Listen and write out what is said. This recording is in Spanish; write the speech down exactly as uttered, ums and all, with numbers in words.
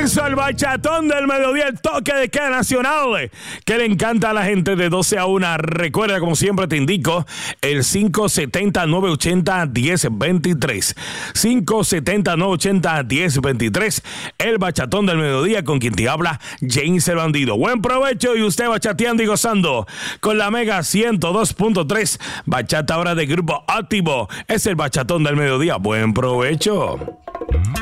comienzo el bachatón del mediodía, el toque de queda nacional que le encanta a la gente de doce a una. Recuerda, como siempre te indico, el cinco siete cero, nueve ocho cero, uno cero dos tres. cinco siete cero, nueve ocho cero, uno cero dos tres. El bachatón del mediodía con quien te habla, James el Bandido. Buen provecho y usted bachateando y gozando con la Mega ciento dos punto tres. Bachata ahora de Grupo Activo. Es el bachatón del mediodía. Buen provecho.